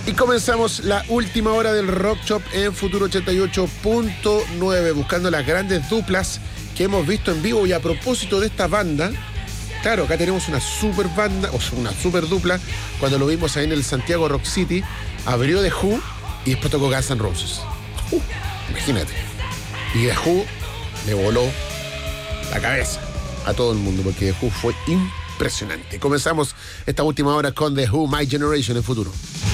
Y comenzamos la última hora del Rock Shop en Futuro 88.9, buscando las grandes duplas que hemos visto en vivo. Y a propósito de esta banda, claro, acá tenemos una super banda, o sea, una super dupla. Cuando lo vimos ahí en el Santiago Rock City, abrió The Who y después tocó Guns N' Roses. Imagínate. Y The Who le voló la cabeza a todo el mundo, porque The Who fue impresionante. Comenzamos esta última hora con The Who, My Generation en Futuro.